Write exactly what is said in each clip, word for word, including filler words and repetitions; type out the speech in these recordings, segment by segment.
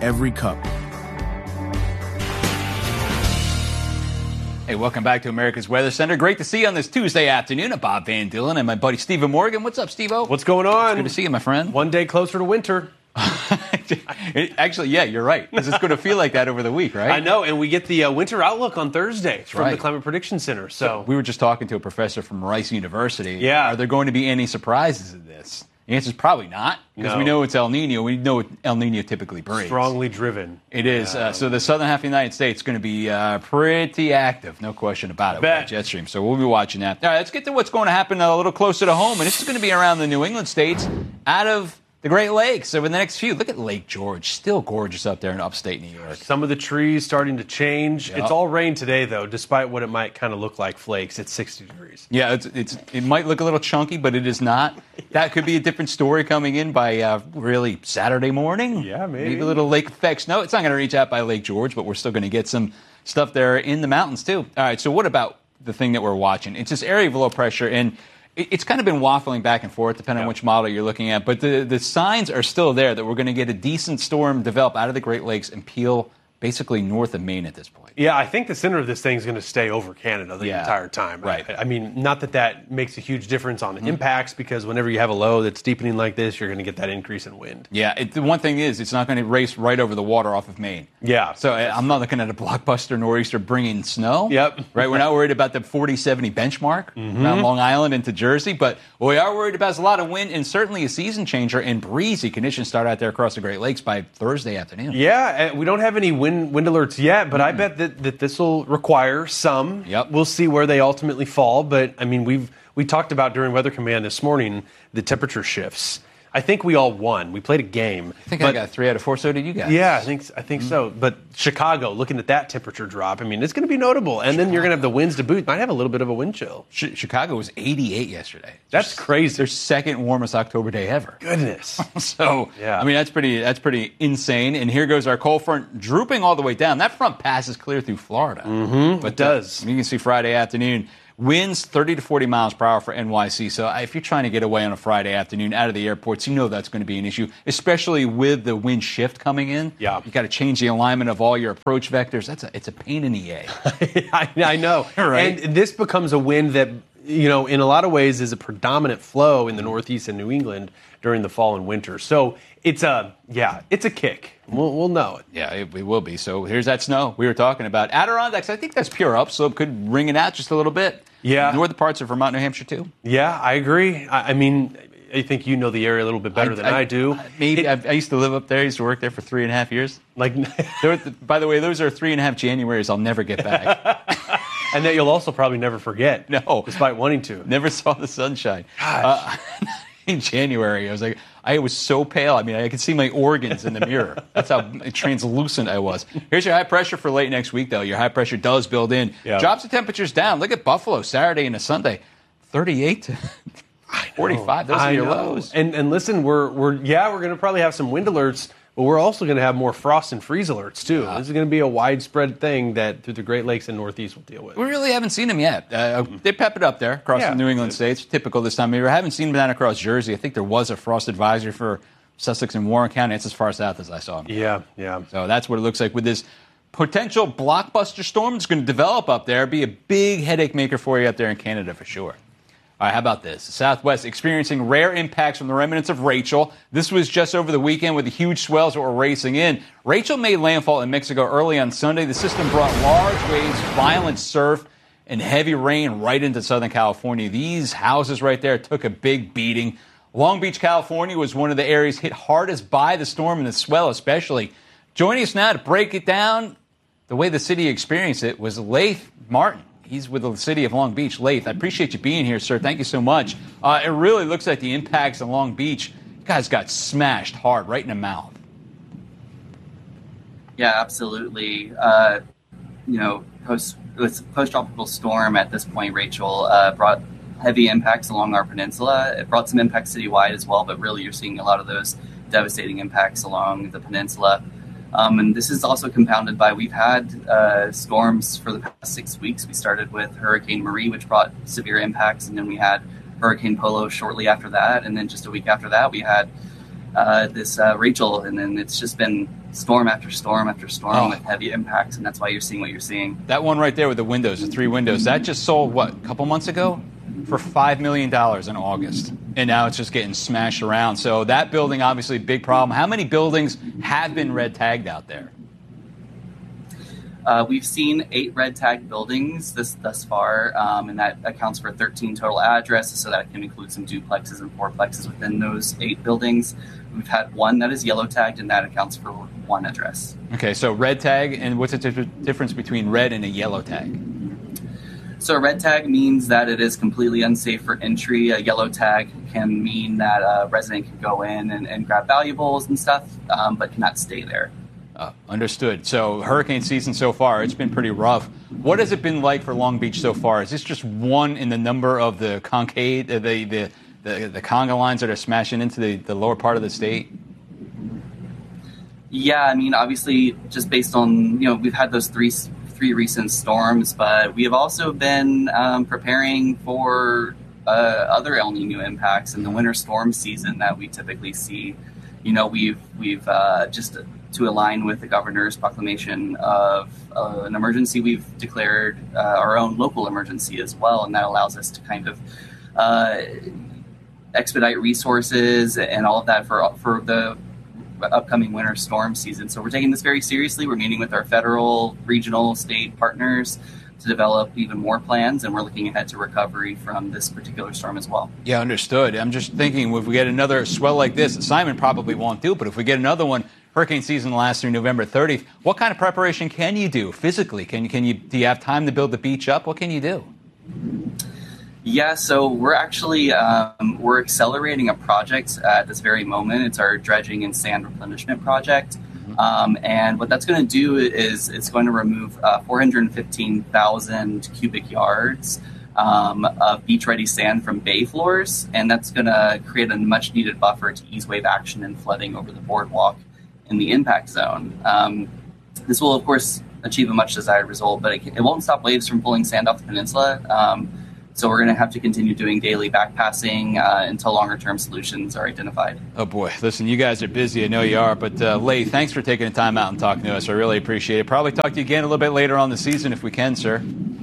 every cup. Hey, welcome back to America's Weather Center. Great to see you on this Tuesday afternoon. I'm Bob Van Dillen and my buddy Stephen Morgan. What's up, Steve-O? What's going on? It's good to see you, my friend. One day closer to winter. Actually, yeah, you're right. Because it's going to feel like that over the week, right? I know, and we get the uh, winter outlook on Thursday That's from right. the Climate Prediction Center. So we were just talking to a professor from Rice University. Yeah. Are there going to be any surprises in this? The answer is probably not, because No. we know it's El Nino. We know what El Nino typically brings. strongly driven. It is. Yeah. Uh, so the southern half of the United States is going to be uh, pretty active, no question about it, with Bet. that jet stream. So we'll be watching that. All right, let's get to what's going to happen a little closer to home. And this is going to be around the New England states, out of the Great Lakes over the next few. Look at Lake George. Still gorgeous up there in upstate New York. Some of the trees starting to change. Yep. It's all rain today, though, despite what it might kind of look like flakes. It's sixty degrees. Yeah, it's, it's it might look a little chunky, but it is not. That could be a different story coming in by uh, really Saturday morning. Yeah, maybe. Maybe a little lake effect snow. It's not going to reach out by Lake George, but we're still going to get some stuff there in the mountains, too. All right, so what about the thing that we're watching? It's this area of low pressure, and it, it's kind of been waffling back and forth, depending Yeah. on which model you're looking at. But the, the signs are still there that we're going to get a decent storm develop out of the Great Lakes and peel basically north of Maine at this point. Yeah, I think the center of this thing is going to stay over Canada the Yeah. entire time. Right. I, I mean, not that that makes a huge difference on mm-hmm. impacts, because whenever you have a low that's deepening like this, you're going to get that increase in wind. Yeah, it, the one thing is, it's not going to race right over the water off of Maine. Yeah. So uh, I'm not looking at a blockbuster nor'easter bringing snow. Yep. Right, we're not worried about the forty seventy benchmark mm-hmm. around Long Island into Jersey, but what we are worried about is a lot of wind and certainly a season changer and breezy conditions start out there across the Great Lakes by Thursday afternoon. Yeah, and we don't have any wind wind alerts yet, but mm. I bet that, that this will require some. Yep. We'll see where they ultimately fall, but I mean, we've we talked about during Weather Command this morning the temperature shifts. I think we all won. We played a game. I think but, I got three out of four. So did you guys? Yeah, I think I think mm. so. But Chicago, looking at that temperature drop, I mean, it's going to be notable. And Chicago. Then you're going to have the winds to boot. Might have a little bit of a wind chill. Ch- Chicago was eighty-eight yesterday. That's their, crazy. Their second warmest October day ever. Goodness. So yeah. I mean, that's pretty that's pretty insane. And here goes our cold front drooping all the way down. That front passes clear through Florida. Mm-hmm. But it does. Uh, you can see Friday afternoon. Winds thirty to forty miles per hour for N Y C. So if you're trying to get away on a Friday afternoon out of the airports, you know that's going to be an issue, especially with the wind shift coming in. Yeah. You got to change the alignment of all your approach vectors. That's a, it's a pain in the A. I, I know. Right? And this becomes a wind that, you know, in a lot of ways is a predominant flow in the Northeast and New England during the fall and winter. So it's a, yeah, it's a kick. We'll, we'll know it. Yeah, it, it will be. So here's that snow we were talking about. Adirondacks, I think that's pure upslope. Could ring it out just a little bit. Yeah. Northern parts of Vermont, New Hampshire, too. Yeah, I agree. I, I mean, I think you know the area a little bit better I, than I, I do. Maybe. It, I, I used to live up there. I used to work there for three and a half years. Like, there, by the way, those are three and a half Januaries I'll never get back. And that you'll also probably never forget. No. Despite wanting to. Never saw the sunshine. Gosh. Uh, in January, I was like, I was so pale. I mean, I could see my organs in the mirror. That's how translucent I was. Here's your high pressure for late next week, though. Your high pressure does build in. Yeah. Drops the temperatures down. Look at Buffalo, Saturday and a Sunday, thirty-eight to forty-five. Those I are your know. lows. And and listen, we're we're yeah, we're going to probably have some wind alerts, but we're also going to have more frost and freeze alerts too. Yeah. This is going to be a widespread thing that through the Great Lakes and Northeast we'll deal with. We really haven't seen them yet. Uh, they pep it up there across Yeah. the New England states. Typical this time of year. I haven't seen them down across Jersey. I think there was a frost advisory for Sussex and Warren County. It's as far south as I saw them. Yeah, yeah. So that's what it looks like with this potential blockbuster storm that's going to develop up there. Be a big headache maker for you up there in Canada for sure. All right, how about this? The Southwest experiencing rare impacts from the remnants of Rachel. This was just over the weekend with the huge swells that were racing in. Rachel made landfall in Mexico early on Sunday. The system brought large waves, violent surf, and heavy rain right into Southern California. These houses right there took a big beating. Long Beach, California was one of the areas hit hardest by the storm and the swell especially. Joining us now to break it down, the way the city experienced it, was Laith Martin. He's with the city of Long Beach. Laith, I appreciate you being here, sir. Thank you so much. Uh, it really looks like the impacts in Long Beach, you guys got smashed hard right in the mouth. Yeah, absolutely. Uh, you know, post post-tropical storm at this point, Rachel, uh, brought heavy impacts along our peninsula. It brought some impacts citywide as well, but really you're seeing a lot of those devastating impacts along the peninsula. Um, and this is also compounded by we've had uh, storms for the past six weeks. We started with Hurricane Marie, which brought severe impacts, and then we had Hurricane Polo shortly after that. And then just a week after that, we had uh, this uh, Rachel, and then it's just been storm after storm after storm Oh. with heavy impacts, and that's why you're seeing what you're seeing. That one right there with the windows, the three windows, that just sold, what, a couple months ago? For five million dollars in August. And now it's just getting smashed around. So that building, obviously, big problem. How many buildings have been red tagged out there? Uh, we've seen eight red tag buildings this thus far, um, and that accounts for thirteen total addresses, so that can include some duplexes and fourplexes within those eight buildings. We've had one that is yellow tagged, and that accounts for one address. Okay, so red tag, and what's the di- difference between red and a yellow tag? So a red tag means that it is completely unsafe for entry. A yellow tag can mean that a resident can go in and, and grab valuables and stuff, um, but cannot stay there. Uh, understood. So hurricane season so far, it's been pretty rough. What has it been like for Long Beach so far? Is this just one in the number of the concave, uh, the, the, the, the conga lines that are smashing into the, the lower part of the state? Yeah, I mean, obviously, just based on, you know, we've had those three three recent storms, but we have also been um, preparing for uh, other El Nino impacts in the winter storm season that we typically see. You know, we've we've uh, just to align with the governor's proclamation of uh, an emergency, we've declared uh, our own local emergency as well, and that allows us to kind of uh, expedite resources and all of that for for the upcoming winter storm season. So we're taking this very seriously. We're meeting with our federal, regional, state partners to develop even more plans, and we're looking ahead to recovery from this particular storm as well. Yeah, understood. I'm just thinking if we get another swell like this, Simon probably won't do, but if we get another one, hurricane season lasts through November thirtieth. What kind of preparation can you do physically? Can you, can you, do you have time to build the beach up? What can you do? Yeah, so we're actually um, we're accelerating a project at this very moment. It's our dredging and sand replenishment project, um, and what that's going to do is it's going to remove uh, four hundred fifteen thousand cubic yards um, of beach-ready sand from bay floors, and that's going to create a much-needed buffer to ease wave action and flooding over the boardwalk in the impact zone. Um, this will, of course, achieve a much-desired result, but it, it won't stop waves from pulling sand off the peninsula. Um, So we're going to have to continue doing daily backpassing uh, until longer-term solutions are identified. Oh, boy. Listen, you guys are busy. I know you are. But, uh, Leigh, thanks for taking the time out and talking to us. I really appreciate it. Probably talk to you again a little bit later on the season if we can, sir.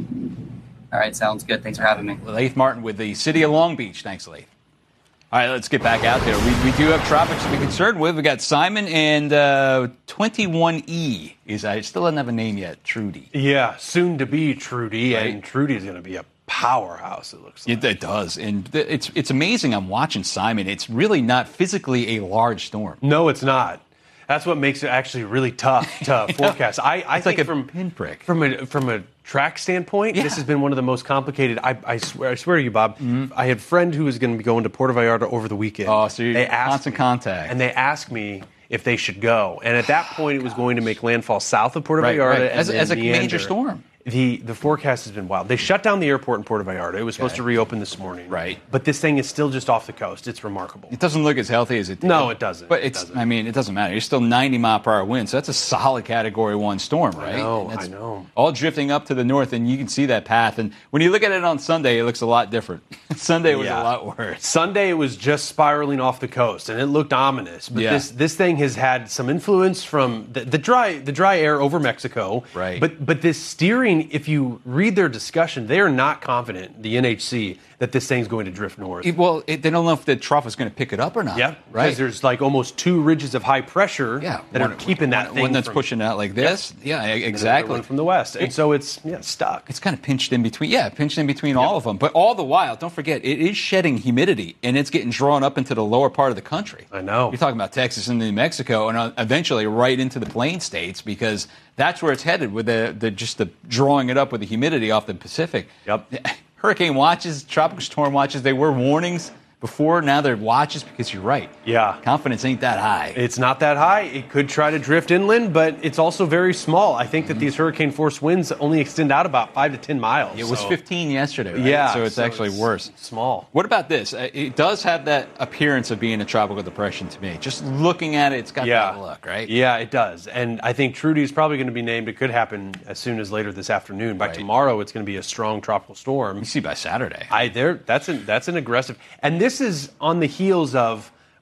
All right, sounds good. Thanks for having me. Leith Martin with the City of Long Beach. Thanks, Leith. All right, let's get back out there. We, we do have tropics to be concerned with. We got Simon and uh, twenty-one E. Is I still doesn't have a name yet. Trudy. Yeah, soon to be Trudy, Right. and Trudy is going to be a powerhouse. It looks like. It, it does, and th- it's it's amazing. I'm watching Simon. It's really not physically a large storm. No, it's not. That's what makes it actually really tough to forecast. I, I It's think like a from pinprick. From a from a track standpoint, Yeah. this has been one of the most complicated. I, I swear, I swear to you, Bob. I had a friend who was going to be going to Puerto Vallarta over the weekend. Oh, so you're They asked constant me- contact. and they asked me if they should go. And at that point, it was going to make landfall south of Puerto Right, Vallarta right. and As- then as a meander. major storm. The the forecast has been wild. They shut down the airport in Puerto Vallarta. It was supposed Okay. to reopen this morning. Right. But this thing is still just off the coast. It's remarkable. It doesn't look as healthy as it did. No, it doesn't. But It it's, doesn't. I mean, it doesn't matter. You're still ninety mile per hour wind, so that's a solid Category one storm, right? know, And that's I know. All drifting up to the north, and you can see that path. And when you look at it on Sunday, it looks a lot different. Sunday was Yeah. a lot worse. Sunday it was just spiraling off the coast, and it looked ominous. But Yeah. this this thing has had some influence from the, the dry the dry air over Mexico. Right. But but this steering, if you read their discussion, they are not confident, the N H C, that this thing's going to drift north. It- well, it, they don't know if the trough is going to pick it up or not. yeah, right. Because there's like almost two ridges of high pressure Yeah, that one- are keeping that one, thing one that's from, pushing it out like this. Yeah, e- and another exactly. one from the west, and so it's yeah stuck. It's kind of pinched in between. Yeah, pinched in between all of them. But all the while, don't forget, it is shedding humidity, and it's getting drawn up into the lower part of the country. I know. You're talking about Texas and New Mexico, and uh, eventually right into the plain states, because that's where it's headed with the, the just the drawing it up with the humidity off the Pacific. Yep. Hurricane watches, tropical storm watches, they were warnings before. Now they're watches because you're right. Yeah. Confidence ain't that high. It's not that high. It could try to drift inland, but it's also very small. I think that these hurricane force winds only extend out about five to ten miles. It was so- fifteen yesterday, right? Yeah, So it's actually worse. Small. What about this? Uh, It does have that appearance of being a tropical depression to me. Just looking at it, it's got Yeah. that look, right? Yeah, it does. And I think Trudy is probably going to be named. It could happen as soon as later this afternoon. By Right. tomorrow, it's going to be a strong tropical storm. You see by Saturday. I there that's an that's an aggressive. And this is on the heels of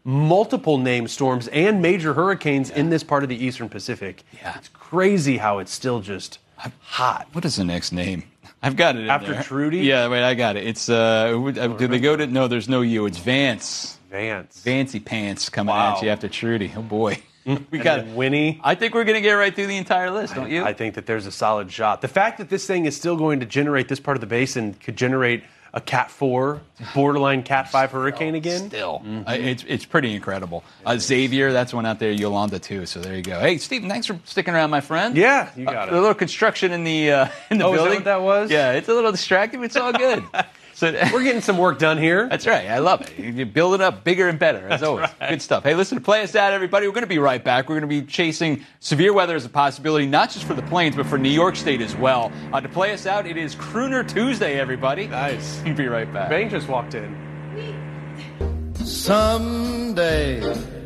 multiple named storms and major hurricanes yeah. in this part of the Eastern Pacific. Yeah. It's crazy how it's still just hot. What is the next name? I've got it in After there. Trudy? Yeah, wait, I got it. It's, uh, do they go to, no, there's no U. It's Vance. Vance. Fancy pants coming wow. at you after Trudy. Oh, boy. We and got Winnie. I think we're going to get right through the entire list, don't you? I think that there's a solid shot. The fact that this thing is still going to generate this part of the basin could generate a Cat four, borderline Cat five hurricane again. Still, mm-hmm. uh, it's it's pretty incredible. Uh, Xavier, that's one out there. Yolanda too. So there you go. Hey, Stephen, thanks for sticking around, my friend. Yeah, you got uh, it. A little construction in the uh, in the oh, building. Is that what that was? Yeah, it's a little distracting, but it's all good. So we're getting some work done here. That's right. I love it. You build it up bigger and better, as that's always. Right. Good stuff. Hey, listen, to play us out, everybody. We're going to be right back. We're going to be chasing severe weather as a possibility, not just for the plains, but for New York State as well. Uh, to play us out, it is Crooner Tuesday, everybody. Nice. We'll be right back. Bang just walked in. Someday